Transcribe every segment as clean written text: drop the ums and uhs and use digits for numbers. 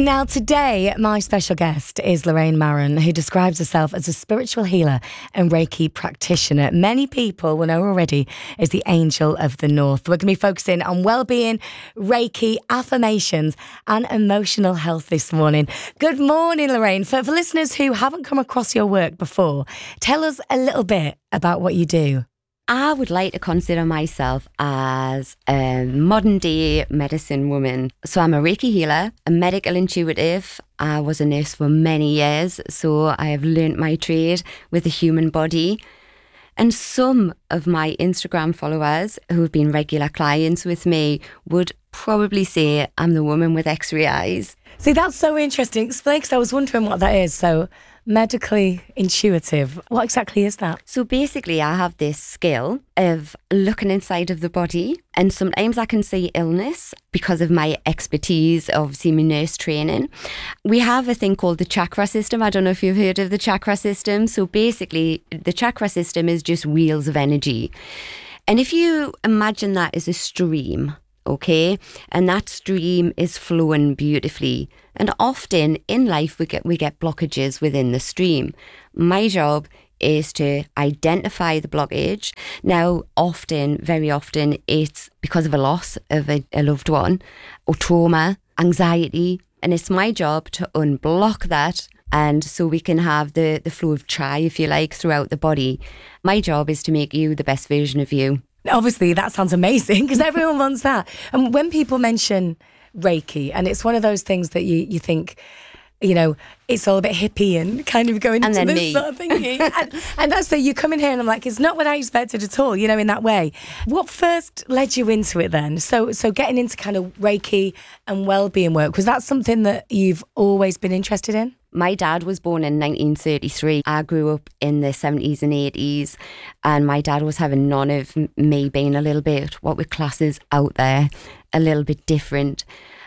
Now, today, my special guest is Lorraine Maron, who describes herself as a spiritual healer and Reiki practitioner. Many people will know already as the Angel of the North. We're going to be focusing on well-being, Reiki, affirmations and emotional health this morning. Good morning, Lorraine. For listeners who haven't come across your work before, tell us a little bit about what you do. I would like to consider myself as a modern day medicine woman. So I'm a Reiki healer, a medical intuitive. I was a nurse for many years, so I have learnt my trade with the human body. And some of my Instagram followers who have been regular clients with me would probably say I'm the woman with X-ray eyes. See, that's so interesting. Explain, because I was wondering what that is. So medically intuitive. What exactly is that? So basically, I have this skill of looking inside of the body, and sometimes I can see illness because of my expertise of my nurse training. We have a thing called the chakra system. I don't know if you've heard of the chakra system. So basically, the chakra system is just wheels of energy. And if you imagine that as a stream, okay, and that stream is flowing beautifully. And often in life we get blockages within the stream. My job is to identify the blockage. Now, very often, it's because of a loss of a loved one or trauma, anxiety, and it's my job to unblock that. And so we can have the flow of chi, if you like, throughout the body. My job is to make you the best version of you. Obviously, that sounds amazing because everyone wants that. And when people mention Reiki, and it's one of those things that you think, you know, it's all a bit hippie and kind of going into this sort of thinking. and that's so you come in here and I'm like, it's not what I expected at all, you know, in that way. What first led you into it then? So getting into kind of Reiki and well-being work, was that something that you've always been interested in? My dad was born in 1933. I grew up in the 70s and 80s, and my dad was having none of me being a little bit, what we class as out there, a little bit different.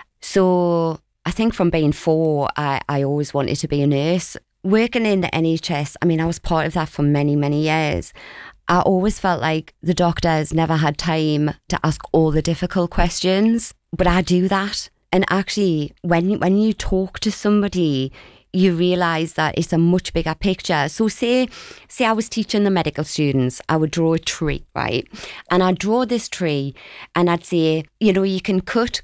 So I think from being 4, I always wanted to be a nurse. Working in the NHS, I mean, I was part of that for many, many years. I always felt like the doctors never had time to ask all the difficult questions, but I do that. And actually, when you talk to somebody, you realise that it's a much bigger picture. So say I was teaching the medical students, I would draw a tree, right? And I'd draw this tree and I'd say, you know, you can cut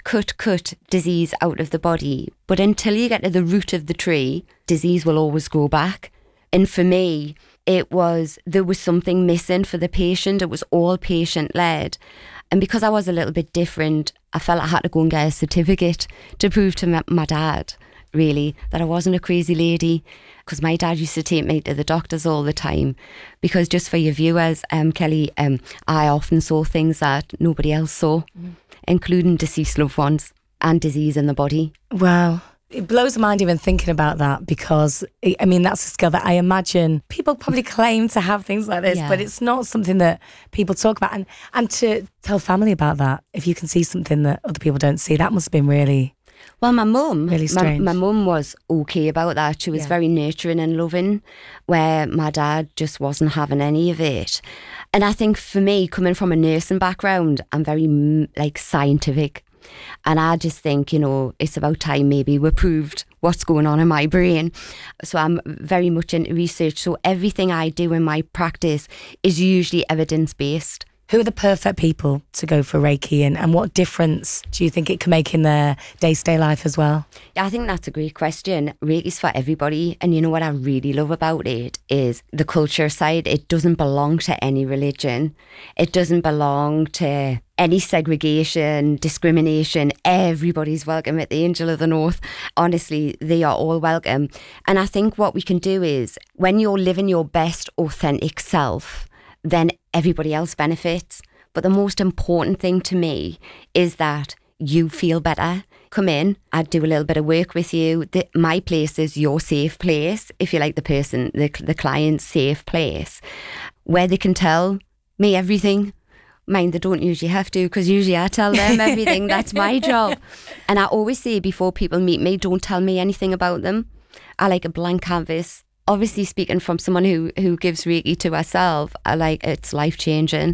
disease out of the body, but until you get to the root of the tree, disease will always grow back. And for me, there was something missing for the patient. It was all patient-led. And because I was a little bit different, I felt I had to go and get a certificate to prove to my dad, really, that I wasn't a crazy lady, because my dad used to take me to the doctors all the time. Because just for your viewers, Kelly, I often saw things that nobody else saw, including deceased loved ones and disease in the body. Wow. It blows my mind even thinking about that, because, I mean, that's a skill that I imagine people probably claim to have things like this, but it's not something that people talk about. And to tell family about that, if you can see something that other people don't see, that must have been really... Well, my mum, really strange. My mum was okay about that. She was very nurturing and loving, where my dad just wasn't having any of it. And I think for me, coming from a nursing background, I'm very scientific. And I just think, you know, it's about time maybe we proved what's going on in my brain. So I'm very much into research. So everything I do in my practice is usually evidence-based. Who are the perfect people to go for Reiki, and what difference do you think it can make in their day-to-day life as well? Yeah, I think that's a great question. Reiki's for everybody. And you know what I really love about it is the culture side. It doesn't belong to any religion. It doesn't belong to any segregation, discrimination. Everybody's welcome at the Angel of the North. Honestly, they are all welcome. And I think what we can do is, when you're living your best authentic self, then everybody else benefits. But the most important thing to me is that you feel better. Come in, I'd do a little bit of work with you. My place is your safe place, if you like, the client's safe place, where they can tell me everything. Mind, they don't usually have to, because usually I tell them everything. That's my job. And I always say, before people meet me, don't tell me anything about them. I like a blank canvas. Obviously, speaking from someone who gives Reiki to herself, it's life-changing.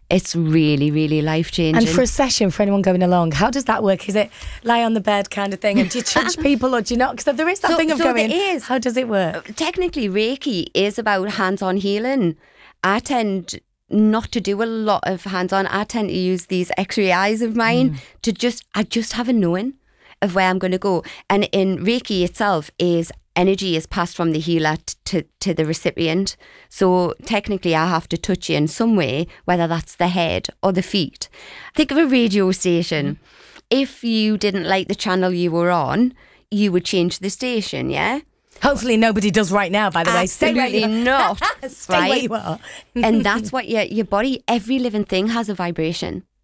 It's really, really life-changing. And for a session, for anyone going along, how does that work? Is it lie on the bed kind of thing? And do you touch people or do you not? Because there is that thing of going, how does it work? Technically, Reiki is about hands-on healing. I tend not to do a lot of hands-on. I tend to use these X-ray eyes of mine to I just have a knowing of where I'm going to go. And in Reiki itself energy is passed from the healer to the recipient. So technically I have to touch you in some way, whether that's the head or the feet. Think of a radio station. If you didn't like the channel you were on, you would change the station, yeah? Hopefully nobody does right now, by the way. Absolutely not. Stay where you are. And that's what your body, every living thing has a vibration.